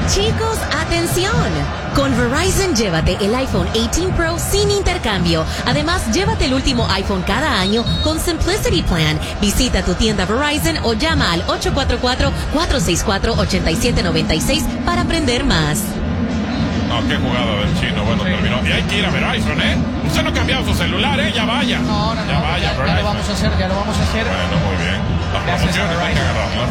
Chicos, atención. Con Verizon, llévate el iPhone 18 Pro sin intercambio. Además, llévate el último iPhone cada año con Simplicity Plan. Visita tu tienda Verizon o llama al 844-464-8796 para aprender más. No, qué jugada del chino. Bueno, sí. Terminó. Y hay que ir a Verizon, ¿eh? Usted no ha cambiado su celular, ¿eh? Ya vaya. No, ya vaya, ya lo vamos a hacer, ya lo vamos a hacer. Bueno, muy bien. Las promociones hay que agarrarlas.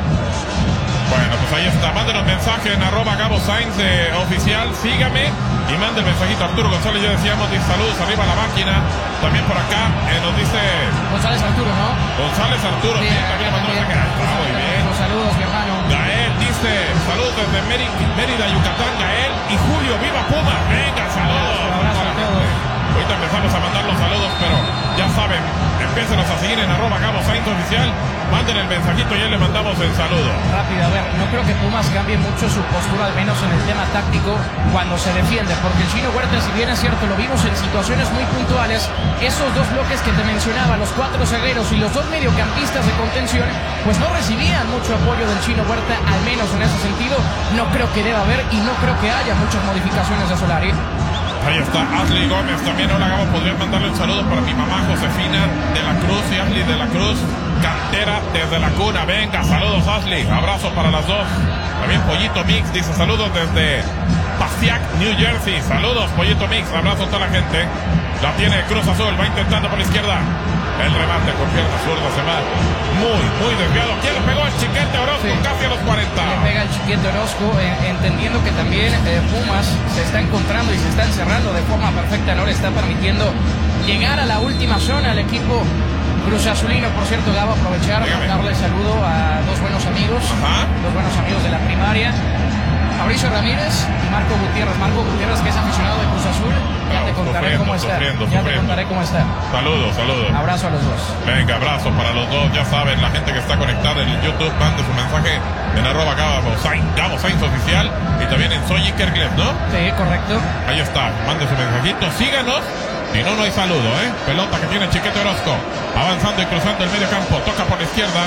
Bueno, pues ahí está. Mándenos mensaje en @GaboSainz oficial. Sígame y mande el mensajito a Arturo González. Ya decíamos, dice saludos arriba a la máquina. También por acá nos dice González Arturo, ¿no? González Arturo. Sí, también mandó mensaje. Muy bien. Saludos, mi hermano. Gael dice saludos desde Mérida, Yucatán. Gael y Julio, viva Puma. Venga, saludos. Un abrazo a todos. Ahorita empezamos a mandar los saludos, pero ya saben, empécenos a seguir en @GaboSainz oficial. Manden el mensajito y ya le mandamos el saludo. Rápido, a ver, no creo que Pumas cambie mucho su postura, al menos en el tema táctico, cuando se defiende, porque el Chino Huerta, si bien es cierto, lo vimos en situaciones muy puntuales, esos dos bloques que te mencionaba, los 4 zagueros y los 2 mediocampistas de contención, pues no recibían mucho apoyo del Chino Huerta, al menos en ese sentido. No creo que deba haber y no creo que haya muchas modificaciones de Solari. Ahí está Ashley Gómez también. Hola, Gabo, podrían mandarle un saludo para mi mamá Josefina de la Cruz y Ashley de la Cruz, cantera desde la cuna. Venga, saludos Ashley, abrazo para las dos. También Pollito Mix dice saludos desde Pasiac, New Jersey. Saludos Pollito Mix, abrazo a toda la gente. La tiene Cruz Azul, va intentando por la izquierda. El remate con pierna zurda se va muy desviado. ¿Quién le pegó? El Chiquete Orozco, sí. Casi a los 40. Le pega el Chiquete Orozco, entendiendo que también Pumas se está encontrando y se está encerrando de forma perfecta. No le está permitiendo llegar a la última zona al equipo Cruz Azulino. Por cierto, Gabo, aprovechar para darle saludo a dos buenos amigos. Dos buenos amigos de la primaria, Mauricio Ramírez y Marco Gutiérrez. Marco Gutiérrez, que es aficionado de Cruz Azul. Ya te contaré cómo está. Ya te contaré cómo está. Saludos. Abrazo a los dos. Venga, abrazo para los dos. Ya saben, la gente que está conectada en el YouTube, mande su mensaje en @GaboSainz oficial y también en Soy Iker Gleb, ¿no? Sí, correcto. Ahí está, mande su mensajito, síganos. Si no, no hay saludo, ¿eh? Pelota que tiene Chiquete Orozco, avanzando y cruzando el medio campo, toca por la izquierda.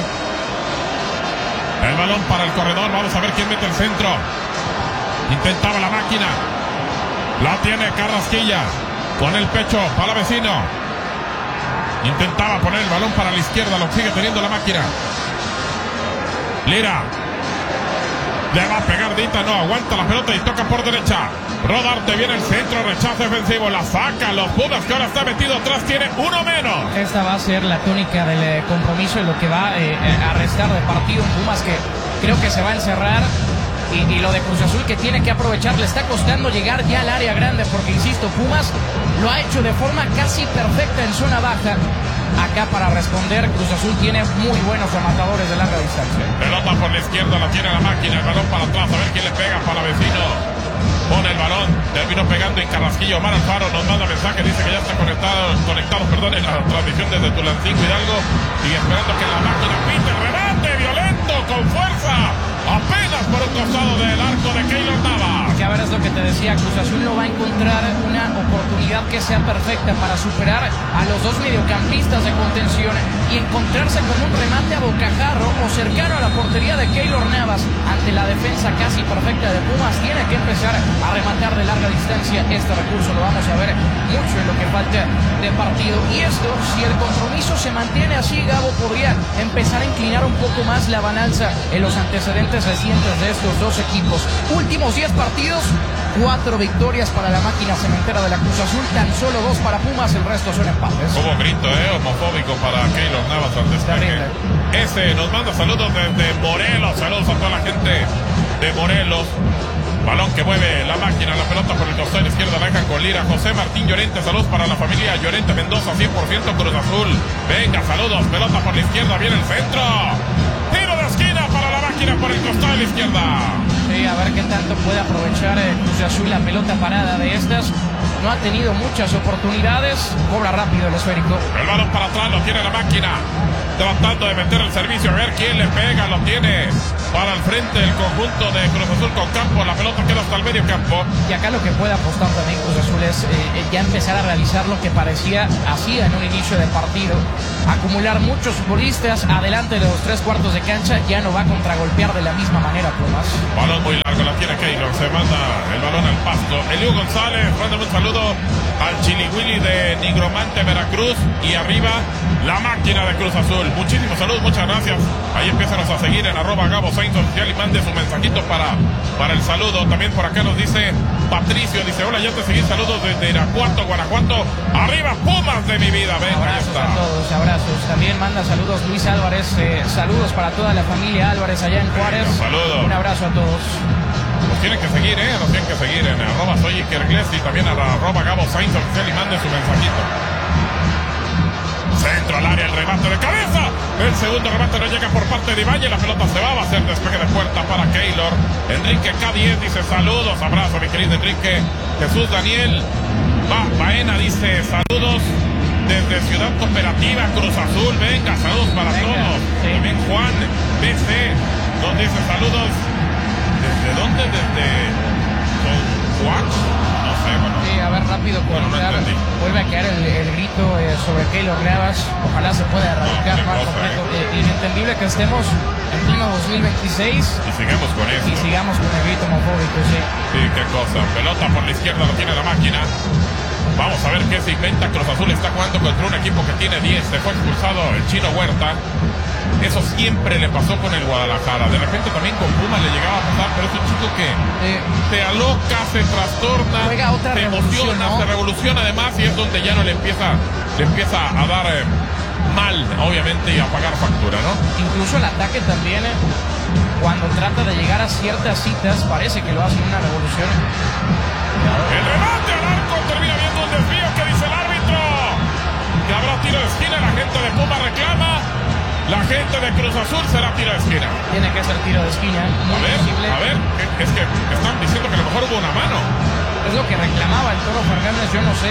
El balón para el corredor, vamos a ver quién mete el centro. Intentaba la máquina. La tiene Carrasquilla. Con el pecho para vecino. Intentaba poner el balón para la izquierda. Lo sigue teniendo la máquina. Lira. Le va a pegar Dita. No, aguanta la pelota y toca por derecha. Rodarte viene el centro. Rechazo defensivo. La saca. Los Pumas, que ahora está metido atrás, tiene uno menos. Esta va a ser la tónica del compromiso y lo que va a restar de partido en Pumas, que creo que se va a encerrar. Y lo de Cruz Azul, que tiene que aprovechar, le está costando llegar ya al área grande, porque insisto, Pumas lo ha hecho de forma casi perfecta en zona baja. Acá para responder, Cruz Azul tiene muy buenos rematadores de larga distancia. Pelota por la izquierda, la tiene la máquina, el balón para atrás, a ver quién le pega para vecino. Pone el balón, terminó pegando en Carrasquillo. Omar Alfaro nos manda mensaje, dice que ya está conectado en la transmisión desde Tulancingo Hidalgo, y esperando que la máquina pinte el remate violento, con fuerza. Apenas por un costado del arco de Keylor Navas. Que a ver, es lo que te decía, Cruz Azul no va a encontrar una oportunidad que sea perfecta para superar a los dos mediocampistas de contención y encontrarse con un remate a bocajarro o cercano a la portería de Keylor Navas. Ante la defensa casi perfecta de Pumas, tiene que empezar a rematar de larga distancia. Este recurso lo vamos a ver mucho en lo que falta de partido. Y esto, si el compromiso se mantiene así, Gabo, podría empezar a inclinar un poco más la balanza en los antecedentes recientes de estos dos equipos. Últimos 10 partidos, 4 victorias para la máquina cementera de la Cruz Azul, tan solo 2 para Pumas, el resto son empates. Como grito, homofóbico para Keylor Navas al despeje. Ese nos manda saludos desde Morelos. Saludos a toda la gente de Morelos. Balón que mueve la máquina, la pelota por el costado izquierdo, la dejan con Lira. José Martín Llorente, saludos para la familia Llorente Mendoza, 100% Cruz Azul. Venga, saludos, pelota por la izquierda, viene el centro. Tiro de esquina para la máquina por el costado de la izquierda. Sí, a ver qué tanto puede aprovechar Cruz Azul la pelota parada de estas. No ha tenido muchas oportunidades, cobra rápido el esférico. El balón para atrás, lo tiene la máquina, tratando de meter el servicio, a ver quién le pega, lo tiene para el frente el conjunto de Cruz Azul con Campo. La pelota queda hasta el medio campo. Y acá lo que puede apostar también Cruz Azul es ya empezar a realizar lo que parecía hacía en un inicio de partido. Acumular muchos futbolistas adelante de los 3 cuartos de cancha. Ya no va a contragolpear de la misma manera Pumas. Balón muy largo, la tiene Keylor, se manda el balón al pasto. Eliu González, mándame un saludo al Chili Willy de Nigromante, Veracruz. Y arriba, la máquina de Cruz Azul. Muchísimos saludos, muchas gracias. Ahí empiezan a seguir en @Gabo Sainz Oficial y mande su mensajito para el saludo. También por acá nos dice Patricio, dice, hola, ya te seguí, saludos desde Irapuato, Guanajuato. Arriba, Pumas de mi vida. Venga, abrazos a todos, abrazos. También manda saludos Luis Álvarez, saludos para toda la familia Álvarez allá en Juárez. Saludos. Un abrazo a todos. Nos tienen que seguir, nos tienen que seguir en @soy Iker Gles y también a @Gabo Sainz Oficial y mande su mensajito. Centro al área, el remate de cabeza. El segundo remate no llega por parte de Ibañez. La pelota se va a hacer despegue de puerta para Keylor. Enrique K10 dice saludos, abrazo mi querido Enrique. Jesús Daniel Baena dice saludos desde Ciudad Cooperativa, Cruz Azul. Venga, saludos para todos. Sí. También Juan BC nos dice saludos. ¿Desde dónde? Desde Juan. No sé, bueno. Sí, a ver, rápido, Bueno, no entendí. vuelve a caer el grito sobre Keylor Navas. Ojalá se pueda erradicar qué más cosa, completo. Inentendible que estemos en pleno 2026 Y sigamos con esto. y sigamos con el grito homofóbico, sí. Sí, qué cosa. Pelota por la izquierda, lo tiene la máquina. Vamos a ver qué se inventa. Cruz Azul está jugando contra un equipo que tiene 10. Se fue expulsado el Chino Huerta. Eso siempre le pasó con el Guadalajara. De repente también con Pumas le llegaba a pasar, pero es un chico que se aloca, se trastorna, juega otra se revolución, emociona, ¿no? se revoluciona además y es donde ya no le empieza a dar mal, obviamente, y a pagar factura, ¿no? Incluso el ataque también, cuando trata de llegar a ciertas citas, parece que lo hace en una revolución. El remate al arco termina viendo un desvío. ¿Qué dice el árbitro? Que habrá tiro de esquina. La gente de Pumas reclama. La gente de Cruz Azul será tiro de esquina. Tiene que ser tiro de esquina, muy posible. A ver, es que están diciendo que a lo mejor hubo una mano. Es lo que reclamaba el Toro Fernández, yo no sé.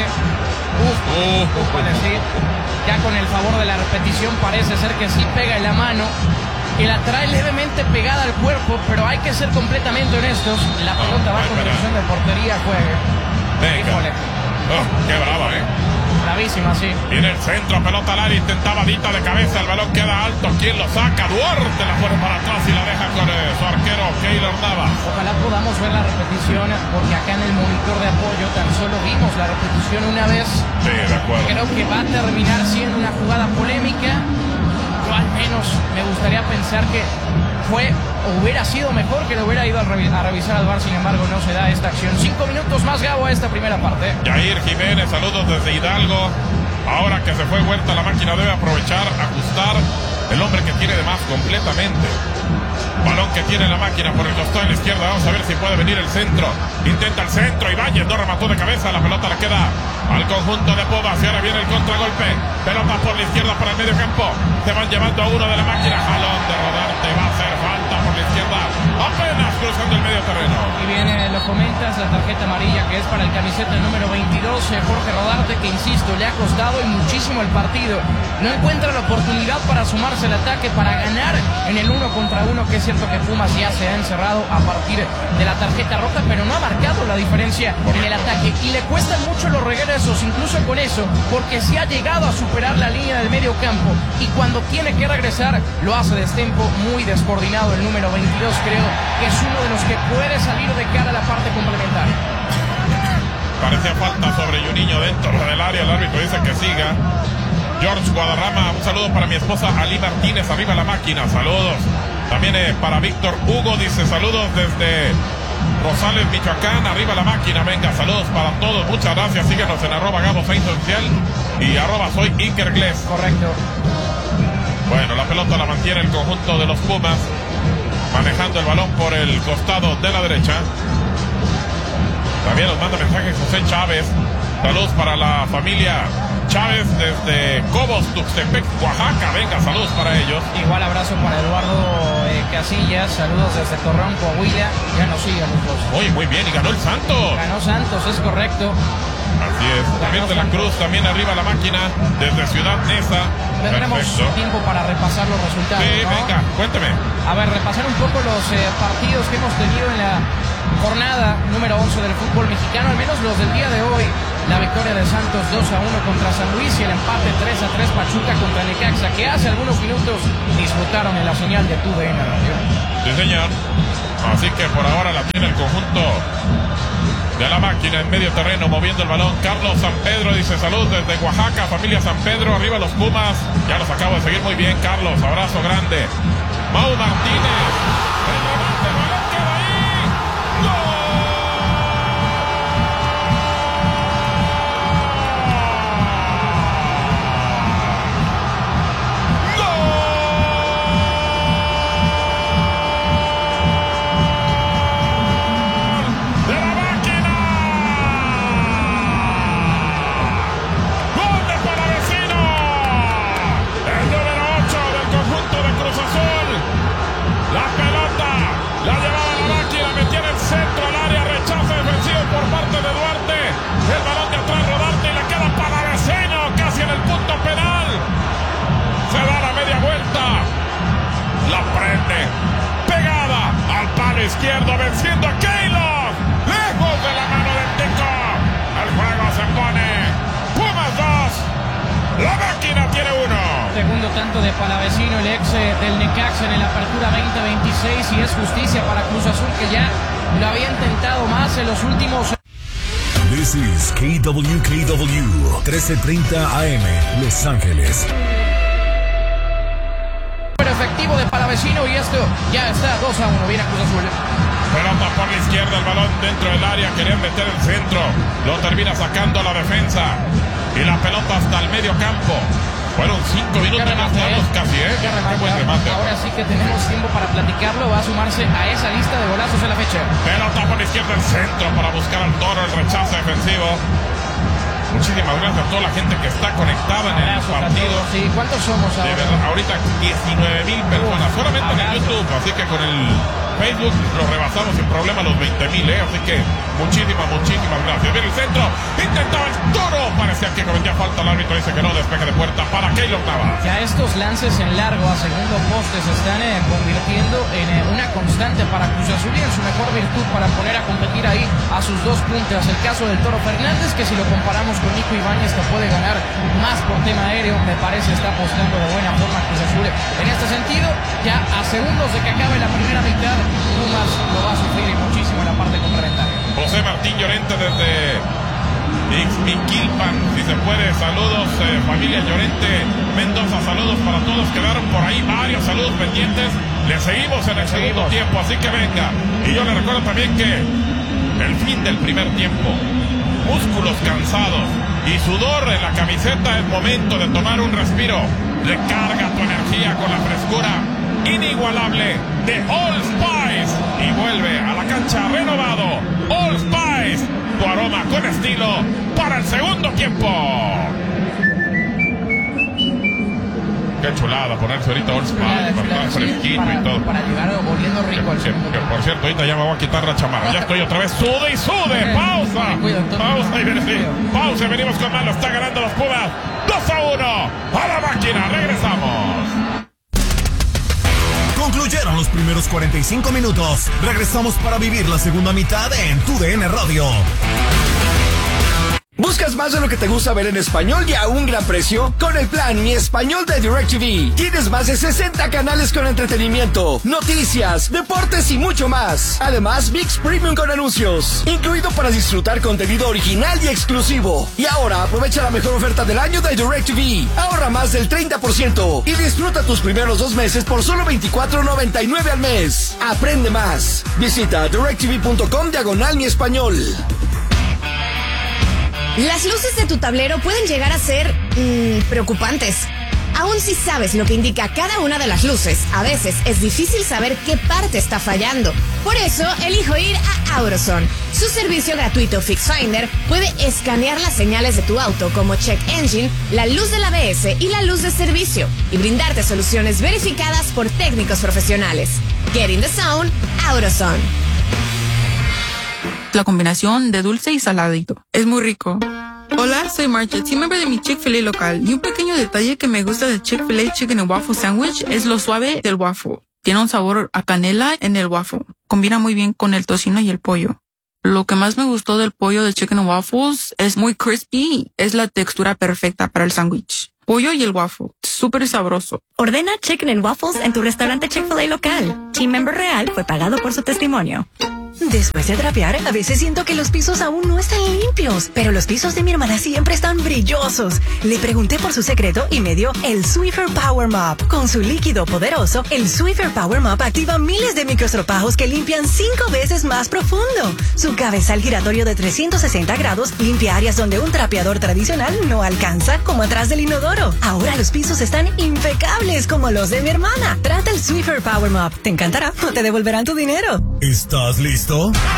Puede decir. Ya con el favor de la repetición parece ser que sí pega en la mano. Y la trae levemente pegada al cuerpo, pero hay que ser completamente honestos. La pelota va con dirección de portería, juegue. Venga. Híjole. Qué brava, Bravísima, sí. Viene el centro, pelota al área, intentaba dita de cabeza, el balón queda alto. ¿Quién lo saca? Duarte la pone para atrás y la deja con su arquero Keylor Navas. Ojalá podamos ver la repetición, porque acá en el monitor de apoyo tan solo vimos la repetición una vez. Sí, de acuerdo. Creo que va a terminar siendo una jugada polémica. Yo al menos me gustaría pensar que hubiera sido mejor que le hubiera ido a revisar al VAR, sin embargo no se da esta acción. 5 minutos más, Gabo, a esta primera parte. Jair Jiménez, saludos desde Hidalgo. Ahora que se fue Huerta, la máquina debe aprovechar, ajustar. El hombre que tiene de más completamente. Balón que tiene la máquina por el costado de la izquierda. Vamos a ver si puede venir el centro. Intenta el centro. Ibañez no remató de cabeza. La pelota le queda al conjunto de Pumas. Y ahora viene el contragolpe. Pelota por la izquierda para el medio campo. Se van llevando a uno de la máquina. Jalón de Rodarte. Va a hacer falta por la izquierda. Apenas cruzando el medio terreno. Y viene, lo comentas, la tarjeta amarilla que es para el camiseta número 22, Jorge Rodarte, que insisto, le ha costado y muchísimo el partido. No encuentra la oportunidad para sumarse al ataque, para ganar en el 1 contra 1, que es cierto que Pumas ya se ha encerrado a partir de la tarjeta roja, pero no ha marcado la diferencia en el ataque. Y le cuestan mucho los regresos, incluso con eso, porque sí ha llegado a superar la línea del medio campo. Y cuando tiene que regresar, lo hace destempo, muy descoordinado. El número 22 creo que es uno de los que puede salir de cara a la parte complementaria. Parecía falta sobre Juninho dentro del área. El árbitro dice que siga. George Guadarrama, un saludo para mi esposa Ali Martínez, arriba la máquina, saludos. También para Víctor Hugo, dice saludos desde Rosales, Michoacán, arriba la máquina. Venga, saludos para todos, muchas gracias. Síguenos en @Gabo Sainz Oficial y @soy Iker Gles. Correcto. Bueno, la pelota la mantiene el conjunto de los Pumas, manejando el balón por el costado de la derecha. También nos manda mensaje José Chávez. Saludos para la familia Chávez desde Cobos, Tuxtepec, Oaxaca. Venga, saludos para ellos. Igual abrazo para Eduardo Casillas. Saludos desde Torreón, Coahuila. Ya nos siguen los dos. Muy bien, y ganó el Santos. Ganó Santos, es correcto. Así es. También de la Cruz, también arriba la máquina desde Ciudad Neza. Tendremos Perfecto. tiempo para repasar los resultados. Sí, ¿no? venga, cuénteme. A ver, repasar un poco los partidos que hemos tenido en la jornada número 11 del fútbol mexicano, al menos los del día de hoy. La victoria de Santos 2-1 contra San Luis y el empate 3-3 Pachuca contra Necaxa, que hace algunos minutos disfrutaron en la señal de TUDN Radio. Sí, señor. Así que por ahora la tiene el conjunto máquina en medio terreno moviendo el balón. Carlos San Pedro dice salud desde Oaxaca, familia San Pedro, arriba los Pumas. Ya los acabo de seguir muy bien, Carlos, abrazo grande. Mau Martínez, el remate, el balón queda ahí. ¡Gol! Izquierdo venciendo a Keylor, lejos de la mano del Tico. El juego se pone Pumas 2, la máquina tiene 1. Segundo tanto de Palavecino, el ex del Necaxa en la apertura 2026, y es justicia para Cruz Azul, que ya lo había intentado más en los últimos. This is KWKW 1330 AM Los Ángeles. Efectivo de Palavecino, y esto ya está 2-1. Viene Cruz Azul. Pelota por la izquierda, el balón dentro del área, querían meter el centro, lo termina sacando a la defensa y la pelota hasta el medio campo. Fueron 5 minutos más largos casi, Qué buen remate. Ahora sí que tenemos tiempo para platicarlo. Va a sumarse a esa lista de golazos en la fecha. Pelota por la izquierda, el centro para buscar al Toro, el rechazo defensivo. Muchísimas gracias a toda la gente que está conectada en el partido. Sí, ¿cuántos somos ahora? De verdad, ahorita 19,000 personas, solamente en el YouTube, así que con el Facebook lo rebasamos sin problema los 20,000, así que muchísimas gracias. Viene el centro, intentaba el Toro, parecía que cometía falta, el árbitro dice que no, despeje de puerta para Keylor Navas. Ya estos lances en largo a segundo poste se están convirtiendo en una constante para Cruz Azul, y en su mejor virtud para poner a competir ahí a sus dos puntas. El caso del Toro Fernández, que si lo comparamos con Nico Ibáñez, que puede ganar más por tema aéreo, me parece está apostando de buena forma Cruz Azul. En este sentido, ya a segundos de que acabe la primera mitad, Pumas lo va a sufrir y muchísimo en la parte complementaria. José Martín Llorente desde Ixmiquilpan, si se puede, saludos, familia Llorente Mendoza, saludos para todos, quedaron por ahí varios saludos pendientes, le seguimos en el segundo tiempo, así que venga. Y yo le recuerdo también que el fin del primer tiempo, músculos cansados y sudor en la camiseta, es momento de tomar un respiro. Recarga tu energía con la frescura inigualable de All Spice y vuelve a la cancha renovado. All Spice, tu aroma con estilo para el segundo tiempo. Qué chulada ponerse ahorita All Spice, para estar fresquito y todo. Para llegar oliendo rico al segundo tiempo. Por cierto, ahorita ya me voy a quitar la chamarra. Ya estoy otra vez, sude y sude. Pausa. Pausa y pausa y venimos con más. Lo está ganando los Pumas. 2-1 a la máquina. Regresamos. Concluyeron los primeros 45 minutos. Regresamos para vivir la segunda mitad en TUDN Radio. ¿Buscas más de lo que te gusta ver en español y a un gran precio? Con el plan Mi Español de DirecTV tienes más de 60 canales con entretenimiento, noticias, deportes y mucho más. Además, ViX Premium con anuncios, incluido para disfrutar contenido original y exclusivo. Y ahora aprovecha la mejor oferta del año de DirecTV. Ahorra más del 30% y disfruta tus primeros 2 meses por solo $24.99 al mes. Aprende más. Visita directv.com/Mi Español. Las luces de tu tablero pueden llegar a ser preocupantes. Aún si sabes lo que indica cada una de las luces, a veces es difícil saber qué parte está fallando. Por eso, elijo ir a Auroson. Su servicio gratuito FixFinder puede escanear las señales de tu auto como Check Engine, la luz del ABS y la luz de servicio, y brindarte soluciones verificadas por técnicos profesionales. Get in the zone, Auroson. La combinación de dulce y saladito. Es muy rico. Hola, soy Marcha, team member de mi Chick-fil-A local. Y un pequeño detalle que me gusta de Chick-fil-A Chicken and Waffle Sandwich es lo suave del waffle. Tiene un sabor a canela en el waffle. Combina muy bien con el tocino y el pollo. Lo que más me gustó del pollo de Chicken and Waffles es muy crispy. Es la textura perfecta para el sándwich. Pollo y el waffle. Súper sabroso. Ordena Chicken and Waffles en tu restaurante Chick-fil-A local. Team member real fue pagado por su testimonio. Después de trapear, a veces siento que los pisos aún no están limpios, pero los pisos de mi hermana siempre están brillosos. Le pregunté por su secreto y me dio el Swiffer Power Mop. Con su líquido poderoso, el Swiffer Power Mop activa miles de microestropajos que limpian 5 veces más profundo. Su cabezal giratorio de 360 grados limpia áreas donde un trapeador tradicional no alcanza, como atrás del inodoro. Ahora los pisos están impecables como los de mi hermana. Trata el Swiffer Power Mop. Te encantará o te devolverán tu dinero. ¿Estás listo?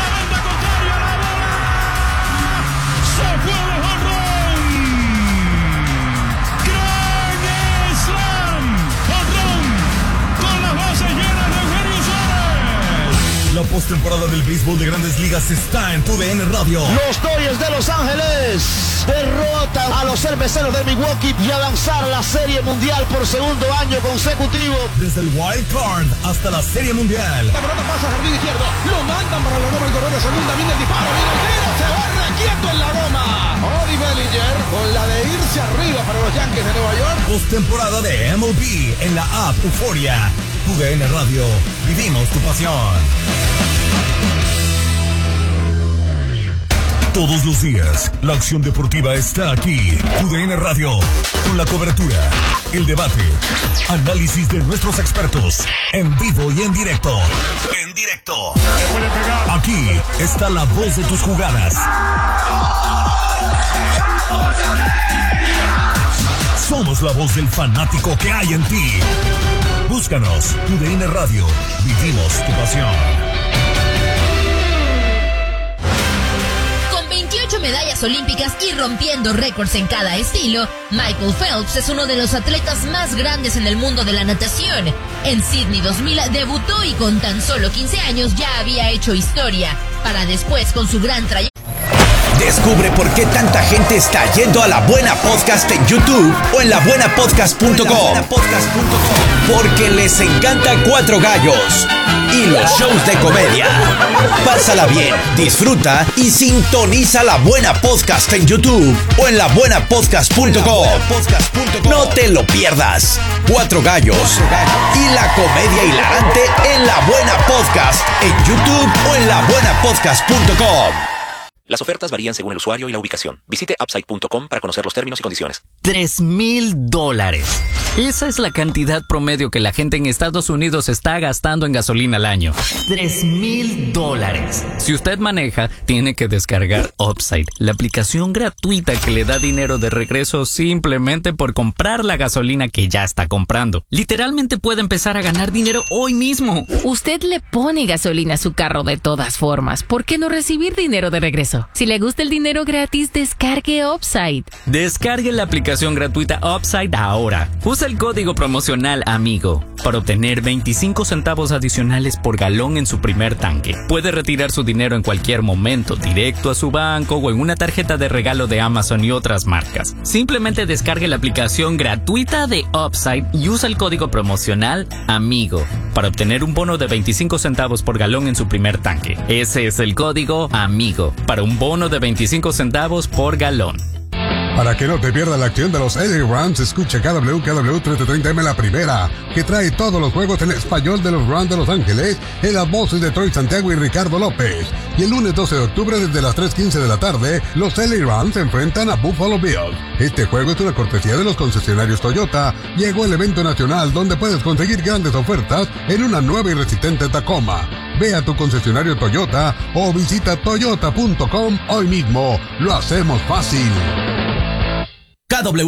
La postemporada del béisbol de Grandes Ligas está en TUDN Radio. Los Dodgers de Los Ángeles derrotan a los cerveceros de Milwaukee y avanzar a la Serie Mundial por segundo año consecutivo. Desde el Wild Card hasta la Serie Mundial. La pelota pasa a jardín izquierdo, lo mandan para la goma, el corredor de segunda, viene el disparo, viene el tiro, se va requieto en la goma. Odi Bellinger con la de irse arriba para los Yankees de Nueva York. Postemporada de MLB en la app Euforia. TUDN Radio, vivimos tu pasión. Todos los días, la acción deportiva está aquí. TUDN Radio, con la cobertura, el debate, análisis de nuestros expertos, en vivo y en directo. En directo. Aquí está la voz de tus jugadas. Somos la voz del fanático que hay en ti. Búscanos, TUDN Radio, vivimos tu pasión. Con 28 medallas olímpicas y rompiendo récords en cada estilo, Michael Phelps es uno de los atletas más grandes en el mundo de la natación. En Sydney 2000 debutó y con tan solo 15 años ya había hecho historia, para después con su gran trayectoria. Descubre por qué tanta gente está yendo a La Buena Podcast en YouTube o en labuenapodcast.com. Porque les encanta Cuatro Gallos y los shows de comedia. Pásala bien, disfruta y sintoniza La Buena Podcast en YouTube o en labuenapodcast.com. No te lo pierdas. Cuatro Gallos y la comedia hilarante en La Buena Podcast en YouTube o en labuenapodcast.com. Las ofertas varían según el usuario y la ubicación. Visite upside.com para conocer los términos y condiciones. $3,000. Esa es la cantidad promedio que la gente en Estados Unidos está gastando en gasolina al año. $3,000. Si usted maneja, tiene que descargar Upside, la aplicación gratuita que le da dinero de regreso simplemente por comprar la gasolina que ya está comprando. Literalmente puede empezar a ganar dinero hoy mismo. Usted le pone gasolina a su carro de todas formas. ¿Por qué no recibir dinero de regreso? Si le gusta el dinero gratis, descargue Upside. Descargue la aplicación gratuita Upside ahora. Usa el código promocional AMIGO para obtener 25 centavos adicionales por galón en su primer tanque. Puede retirar su dinero en cualquier momento, directo a su banco o en una tarjeta de regalo de Amazon y otras marcas. Simplemente descargue la aplicación gratuita de Upside y usa el código promocional AMIGO para obtener un bono de 25 centavos por galón en su primer tanque. Ese es el código AMIGO para un bono de 25 centavos por galón. Para que no te pierdas la acción de los LA Rams, escucha KW 1330M La Primera, que trae todos los juegos en español de los Rams de Los Ángeles, en las voces de Troy Santiago y Ricardo López. Y el lunes 12 de octubre, desde las 3:15 de la tarde, los LA Rams se enfrentan a Buffalo Bills. Este juego es una cortesía de los concesionarios Toyota. Llegó el evento nacional donde puedes conseguir grandes ofertas en una nueva y resistente Tacoma. Ve a tu concesionario Toyota o visita toyota.com hoy mismo. Lo hacemos fácil. KW